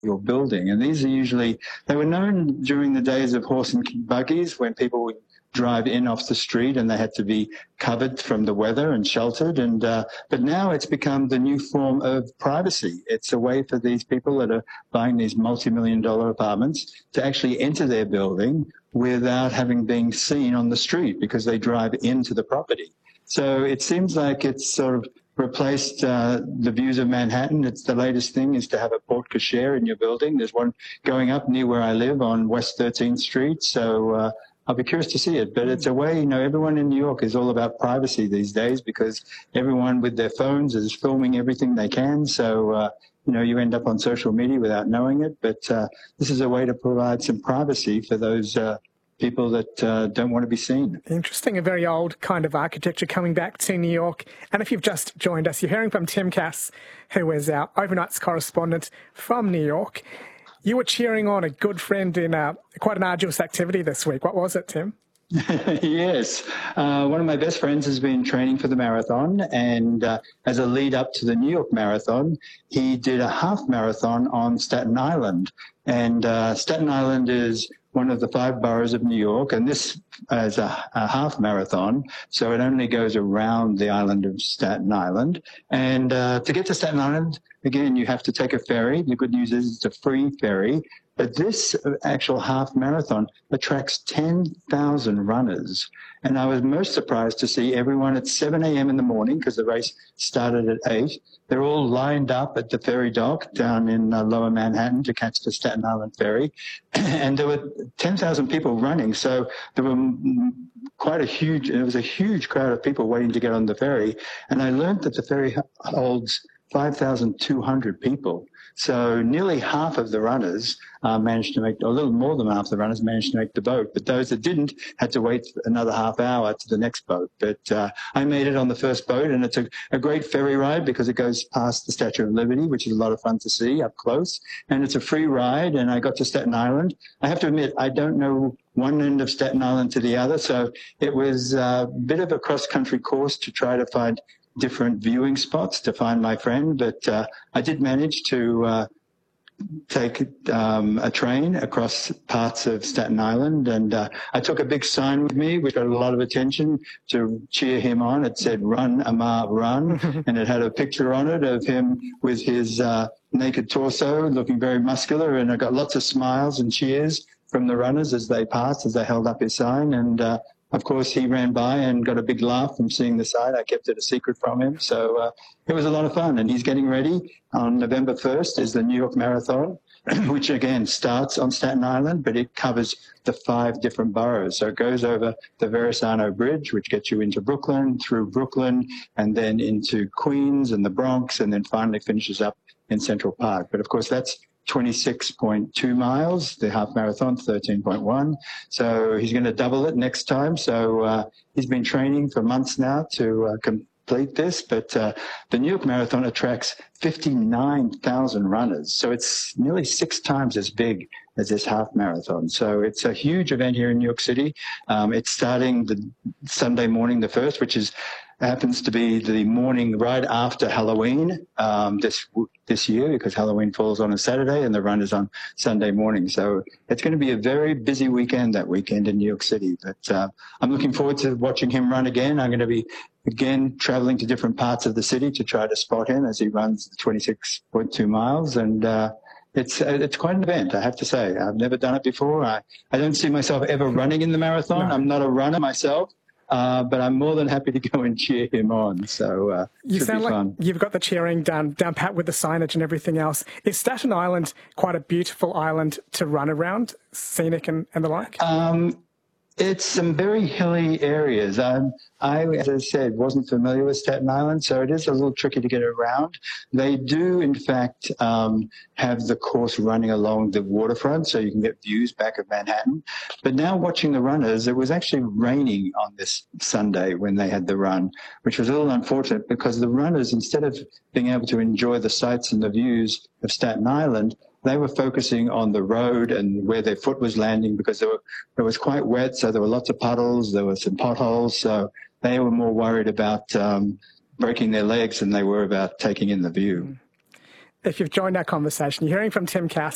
your building. And these are usually, they were known during the days of horse and buggies when people would drive in off the street and they had to be covered from the weather and sheltered. And but now it's become the new form of privacy. It's a way for these people that are buying these multi-million-dollar apartments to actually enter their building without having been seen on the street because they drive into the property. So it seems like it's sort of replaced the views of Manhattan. It's the latest thing is to have a porte cochere in your building. There's one going up near where I live on West 13th Street. So I'll be curious to see it. But it's a way, you know, everyone in New York is all about privacy these days because everyone with their phones is filming everything they can. So, you know, you end up on social media without knowing it. But this is a way to provide some privacy for those people that don't want to be seen. Interesting, a very old kind of architecture coming back to New York. And if you've just joined us, you're hearing from Tim Cass, who is our overnights correspondent from New York. You were cheering on a good friend in quite an arduous activity this week. What was it, Tim? Yes. One of my best friends has been training for the marathon, and as a lead up to the New York Marathon, he did a half marathon on Staten Island. And Staten Island is one of the 5 boroughs of New York, and this is a half marathon, so it only goes around the island of Staten Island. And to get to Staten Island, again, you have to take a ferry. The good news is it's a free ferry, but this actual half marathon attracts 10,000 runners. And I was most surprised to see everyone at 7 a.m. in the morning, because the race started at 8. They're all lined up at the ferry dock down in lower Manhattan to catch the Staten Island ferry. And there were 10,000 people running. So there were it was a huge crowd of people waiting to get on the ferry. And I learned that the ferry holds 5,200 people. So nearly half of the runners managed to make, a little more than half the runners managed to make the boat. But those that didn't had to wait another half hour to the next boat. But I made it on the first boat, and it's a great ferry ride because it goes past the Statue of Liberty, which is a lot of fun to see up close. And it's a free ride, and I got to Staten Island. I have to admit, I don't know one end of Staten Island to the other. So it was a bit of a cross-country course to try to find different viewing spots to find my friend, but I did manage to take a train across parts of Staten Island, and I took a big sign with me which got a lot of attention to cheer him on. It said, "Run, Amar, run," and it had a picture on it of him with his naked torso looking very muscular, and I got lots of smiles and cheers from the runners as they passed, as they held up his sign. And of course, he ran by and got a big laugh from seeing the sign. I kept it a secret from him. So it was a lot of fun. And he's getting ready. On November 1st is the New York Marathon, which again starts on Staten Island, but it covers the 5 different boroughs. So it goes over the Verrazano Bridge, which gets you into Brooklyn, through Brooklyn, and then into Queens and the Bronx, and then finally finishes up in Central Park. But of course, that's 26.2 miles, the half marathon, 13.1. So he's going to double it next time. So he's been training for months now to complete this. But the New York Marathon attracts 59,000 runners. So it's nearly 6 times as big as this half marathon. So it's a huge event here in New York City. It's starting the Sunday morning, the 1st, which happens to be the morning right after Halloween this year, because Halloween falls on a Saturday and the run is on Sunday morning. So it's going to be a very busy weekend that weekend in New York City. But I'm looking forward to watching him run again. I'm going to be, again, traveling to different parts of the city to try to spot him as he runs the 26.2 miles. And it's quite an event, I have to say. I've never done it before. I don't see myself ever running in the marathon. No. I'm not a runner myself. But I'm more than happy to go and cheer him on. So you sound like fun. You've got the cheering down pat with the signage and everything else. Is Staten Island quite a beautiful island to run around, scenic and the like? It's some very hilly areas. I, as I said, wasn't familiar with Staten Island, so it is a little tricky to get around. They do, in fact, have the course running along the waterfront, so you can get views back of Manhattan. But now watching the runners, it was actually raining on this Sunday when they had the run, which was a little unfortunate because the runners, instead of being able to enjoy the sights and the views of Staten Island, they were focusing on the road and where their foot was landing because it was quite wet, so there were lots of puddles, there were some potholes, so they were more worried about breaking their legs than they were about taking in the view. If you've joined our conversation, you're hearing from Tim Cass,